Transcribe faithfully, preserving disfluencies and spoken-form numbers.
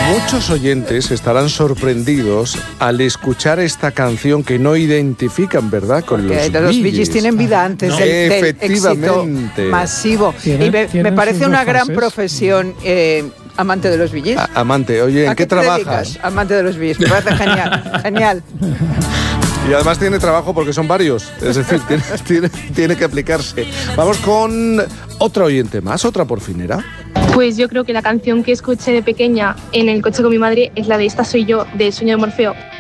Muchos oyentes estarán sorprendidos al escuchar esta canción que no identifican, ¿verdad? Con Porque los de los Bee Gees tienen vida antes no, del, del efectivamente. éxito masivo. Tienen, y me, me parece una gran fases. profesión, eh, amante de los Bee Gees. A- amante, oye, ¿en ¿A qué, qué te trabajas? dedicas? Amante de los Bee Gees. Me parece genial, genial. Y además tiene trabajo porque son varios, es decir, tiene, tiene, tiene que aplicarse. Vamos con otra oyente más, otra porfinera. Pues yo creo que la canción que escuché de pequeña en el coche con mi madre es la de Esta soy yo, de Sueño de Morfeo.